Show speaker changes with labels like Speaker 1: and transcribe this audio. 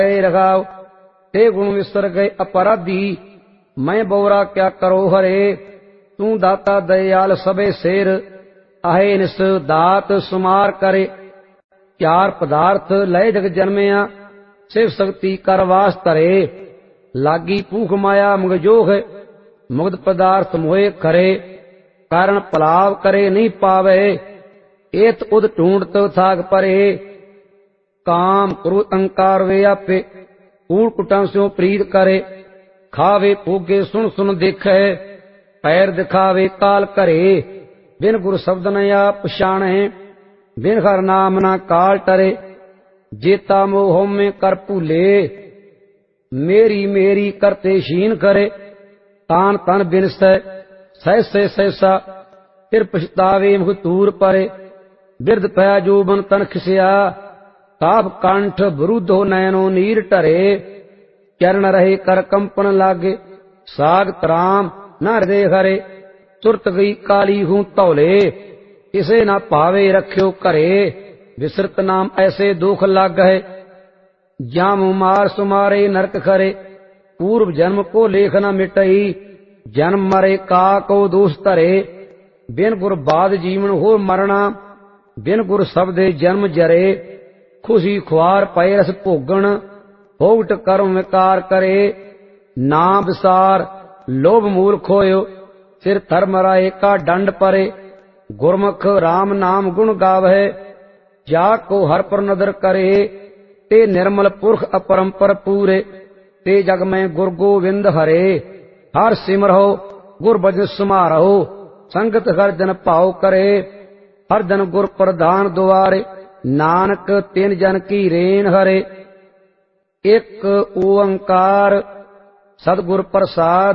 Speaker 1: रखाओ। ते गुण विसर गए अपराधी, मैं बोरा क्या करो हरे। तू दाता दयाल सबे सेर, आहे निस दात सुमार करे। चार पदार्थ लय जग जन्मया, शिव शक्ति कर वास धरे। लागी भूख माया मुगजोग, मुग्ध पदार्थ मोहे करे। कारण पलाव करे नहीं पावे, एत उद ढूंढत थाक परे। काम क्रोध अहंकार वे आपे, कूड़ कुटां स्यों प्रीत करे। खावे भोगे सुन सुन देखे, पैर दिखावे काल करे। बिन गुर शब्द न आप पछाणे, बिन हर नाम न काल टरे। जेता मोह में कर भूले, मेरी मेरी करते शीन करे। तान तन बिनसै सहसे सहसा, फिर पछतावे मुख तूर परे। बिरध पया जोबन तन खिसिया, ताप कंठ बरुद्ध हो नैनो नीर टरे। चरण रहे कर कंपन लागे, साग तराम न हृदय हरे। तुरत गई काली हूं तौले, इसे न पावे रख्यो करे। विसरत नाम ऐसे दुख लाग है, जाम मार सुमारे नरक खरे। पूर्व जन्म को लेख न मिटई, जन्म मरे का को दोष धरे। बिन गुर बाद जीवन हो मरना, बिन गुर शब्दे जन्म जरे। खुशी खुआर पय रस भोगण, भोगट कर्म विकार करे। नाम विसार लोभ मूल खोयो, सिर धर्म राय का दंड परे। गुरमुख राम नाम गुण गावै, जाको हर पर नदर करे। ते निर्मल पुरख अपरंपर पूरे, ते जग में गुर गोविंद हरे। हर सिमरहो गुर भजन सुमारहो, संगत हर जन भाव करे। हर जन गुर प्रधान द्वारे, नानक तिन जन की रेन हरे। एक ओंकार सतगुर प्रसाद,